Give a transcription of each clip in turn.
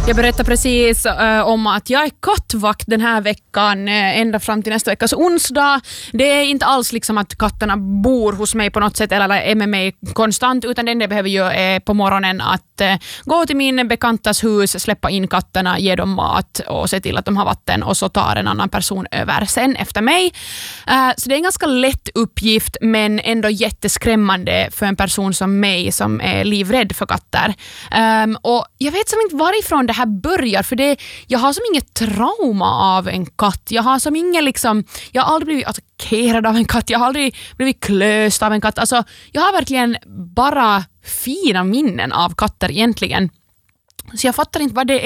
Jag berättar precis om att jag är kattvakt den här veckan ända fram till nästa veckas onsdag. Det är inte alls liksom att katterna bor hos mig på något sätt eller är med mig konstant, utan det enda jag behöver göra är på morgonen att gå till min bekantas hus, släppa in katterna, ge dem mat och se till att de har vatten, och så tar en annan person över sen efter mig. Så det är en ganska lätt uppgift, men ändå jätteskrämmande för en person som mig som är livrädd för katter. Och jag vet som inte varifrån det här börjar, för jag har som inget trauma av en katt. Jag har aldrig blivit attackerad av en katt. Jag har aldrig blivit klöst av en katt. Alltså, jag har verkligen bara fina minnen av katter egentligen. Så jag fattar inte vad det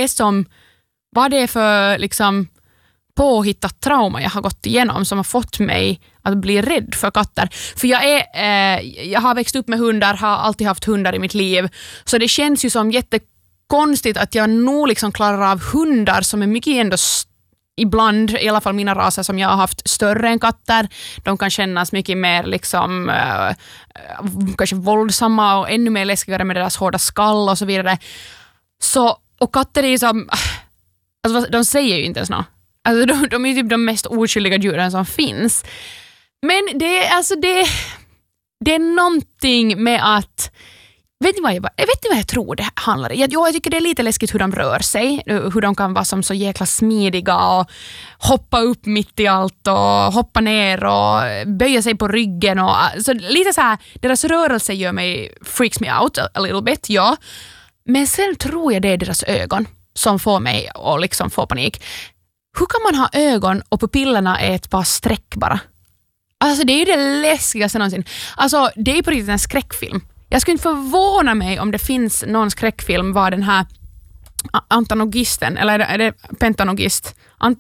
är för liksom påhittat trauma jag har gått igenom som har fått mig att bli rädd för katter. För jag har växt upp med hundar, har alltid haft hundar i mitt liv. Så det känns ju som jättekonstigt att jag nog liksom klarar av hundar som är mycket ändå ibland, i alla fall mina raser som jag har haft, större än katter. De kan kännas mycket mer liksom kanske våldsamma och ännu mer läskigare med deras hårda skall och så vidare. Och katter är som, alltså, de säger ju inte ens något. Alltså, de är typ de mest oskyldiga djuren som finns. Men det är någonting med att, vet ni vad jag tror det handlar om? Jag tycker det är lite läskigt hur de rör sig, hur de kan vara som så jäkla smidiga och hoppa upp mitt i allt och hoppa ner och böja sig på ryggen och så lite så här, deras rörelse freaks me out a little bit, ja. Men sen tror jag det är deras ögon som får mig att liksom få panik. Hur kan man ha ögon och pupillerna är ett par streck bara? Alltså det är ju det läskigaste någonsin. Alltså det är på riktigt en skräckfilm. Jag skulle inte förvåna mig om det finns någon skräckfilm var den här antagonisten, eller är det pentanogist?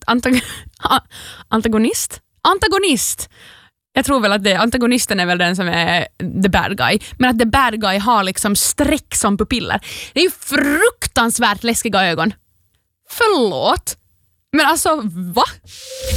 Antagonist. Jag tror väl att antagonisten är väl den som är the bad guy. Men att the bad guy har liksom streck som pupiller. Det är ju fruktansvärt läskiga ögon. Förlåt. Men alltså, va?